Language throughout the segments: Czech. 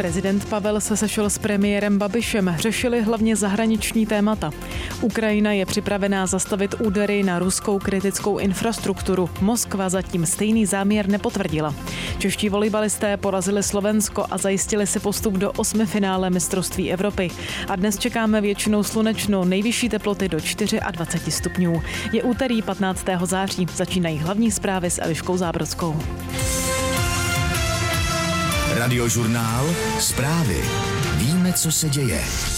Prezident Pavel se sešel s premiérem Babišem, řešili hlavně zahraniční témata. Ukrajina je připravená zastavit údery na ruskou kritickou infrastrukturu. Moskva zatím stejný záměr nepotvrdila. Čeští volejbalisté porazili Slovensko a zajistili si postup do 8. finále mistrovství Evropy. A dnes čekáme většinou slunečno, nejvyšší teploty do 24 stupňů. Je úterý 15. září, začínají hlavní zprávy s Eliškou Zábrodskou. Radiožurnál, zprávy. Víme, co se děje.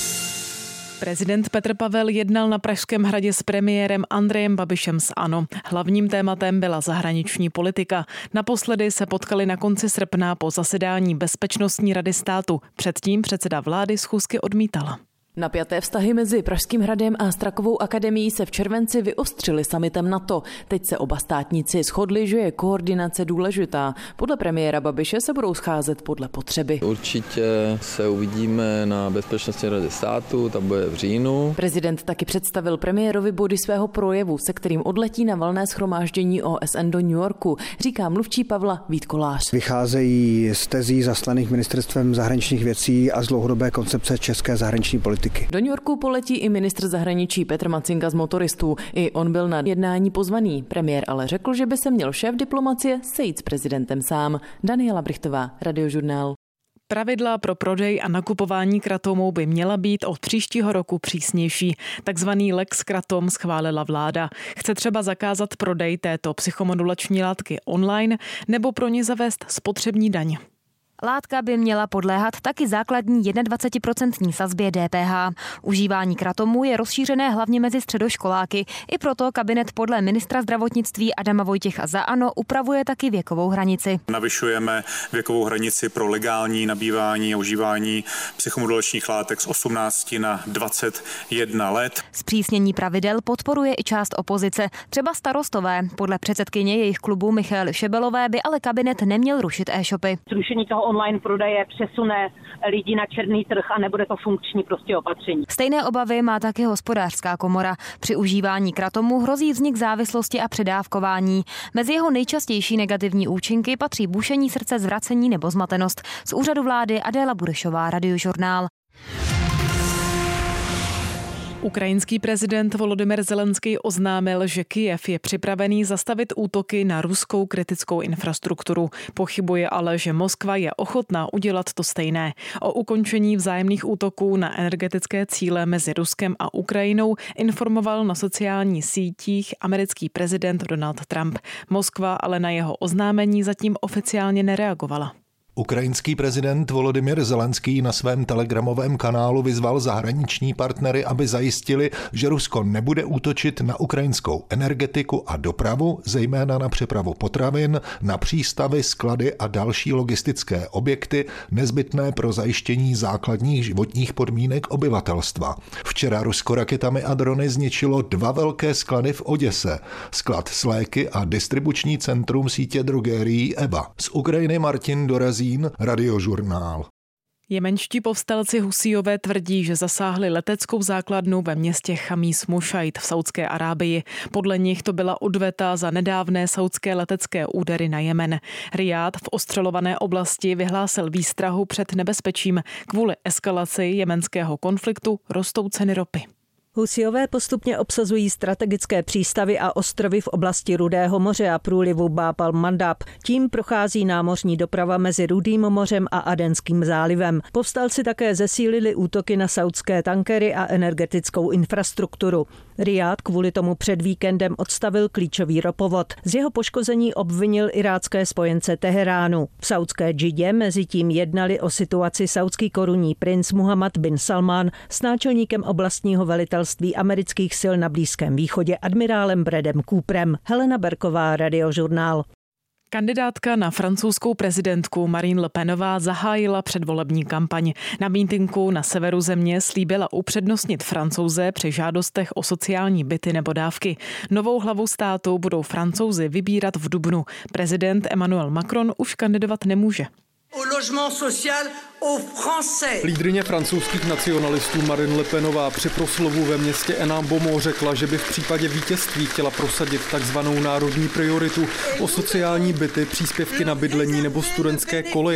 Prezident Petr Pavel jednal na Pražském hradě s premiérem Andrejem Babišem z ANO. Hlavním tématem byla zahraniční politika. Naposledy se potkali na konci srpna po zasedání Bezpečnostní rady státu. Předtím předseda vlády schůzky odmítala. Napjaté vztahy mezi Pražským hradem a Strakovou akademií se v červenci vyostřily summitem NATO. Teď se oba státníci shodli, že je koordinace důležitá. Podle premiéra Babiše se budou scházet podle potřeby. Určitě se uvidíme na Bezpečnostní radě státu, ta bude v říjnu. Prezident taky představil premiérovi body svého projevu, se kterým odletí na valné shromáždění OSN do New Yorku, říká mluvčí Pavla Vít Kolář. Vycházejí z tezí zaslaných ministerstvem zahraničních věcí a z dlouhodobé koncepce české zahraniční politiky. Do New Yorku poletí i ministr zahraničí Petr Macinga z Motoristů. I on byl na jednání pozvaný. Premiér ale řekl, že by se měl šéf diplomacie sejít s prezidentem sám. Daniela Brichtová, Radiožurnál. Pravidla pro prodej a nakupování kratomů by měla být od příštího roku přísnější. Takzvaný Lex Kratom schválila vláda. Chce třeba zakázat prodej této psychomodulační látky online nebo pro ně zavést spotřební daň. Látka by měla podléhat taky základní 21% sazbě DPH. Užívání kratomu je rozšířené hlavně mezi středoškoláky. I proto kabinet podle ministra zdravotnictví Adama Vojtěcha za ANO upravuje taky věkovou hranici. Navyšujeme věkovou hranici pro legální nabývání a užívání psychomodulačních látek z 18 na 21 let. Zpřísnění pravidel podporuje i část opozice, třeba Starostové. Podle předsedkyně jejich klubu Michaely Šebelové by ale kabinet neměl rušit e-shopy. Zrušení toho online prodeje přesune lidi na černý trh a nebude to funkční prostě opatření. Stejné obavy má také Hospodářská komora. Při užívání kratomu hrozí vznik závislosti a předávkování. Mezi jeho nejčastější negativní účinky patří bušení srdce, zvracení nebo zmatenost. Z úřadu vlády Adéla Burešová, Radiožurnál. Ukrajinský prezident Volodymyr Zelenský oznámil, že Kyjev je připravený zastavit útoky na ruskou kritickou infrastrukturu. Pochybuje ale, že Moskva je ochotná udělat to stejné. O ukončení vzájemných útoků na energetické cíle mezi Ruskem a Ukrajinou informoval na sociálních sítích americký prezident Donald Trump. Moskva ale na jeho oznámení zatím oficiálně nereagovala. Ukrajinský prezident Volodymyr Zelenský na svém telegramovém kanálu vyzval zahraniční partnery, aby zajistili, že Rusko nebude útočit na ukrajinskou energetiku a dopravu, zejména na přepravu potravin, na přístavy, sklady a další logistické objekty nezbytné pro zajištění základních životních podmínek obyvatelstva. Včera Rusko raketami a drony zničilo 2 velké sklady v Oděse, sklad s léky a distribuční centrum sítě drogérií EBA. Z Ukrajiny Martin Dorazí, Radiožurnál. Jemenští povstalci Husíové tvrdí, že zasáhli leteckou základnu ve městě Chamís Mušajt v Saudské Arábii. Podle nich to byla odveta za nedávné saudské letecké údery na Jemen. Rijád v ostřelované oblasti vyhlásil výstrahu před nebezpečím. Kvůli eskalaci jemenského konfliktu rostou ceny ropy. Husíové postupně obsazují strategické přístavy a ostrovy v oblasti Rudého moře a průlivu Bab al-Mandab. Tím prochází námořní doprava mezi Rudým mořem a Adenským zálivem. Povstalci také zesílili útoky na saudské tankery a energetickou infrastrukturu. Rijád kvůli tomu před víkendem odstavil klíčový ropovod. Z jeho poškození obvinil irácké spojence Teheránu. V saudské Džidě mezitím jednali o situaci saudský korunní princ Muhammad bin Salman s náčelníkem oblastního velitelství amerických sil na Blízkém východě admirálem Bradem Cooperem. Helena Berková, Radiožurnál. Kandidátka na francouzskou prezidentku Marine Le Penová zahájila předvolební kampaň. Na mítinku na severu země slíbila upřednostnit Francouze při žádostech o sociální byty nebo dávky. Novou hlavu státu budou Francouzi vybírat v dubnu. Prezident Emmanuel Macron už kandidovat nemůže. Lídryně francouzských nacionalistů Marine Le Penová při proslovu ve městě Enam-Beaumont řekla, že by v případě vítězství chtěla prosadit takzvanou národní prioritu o sociální byty, příspěvky na bydlení nebo studentské koleje.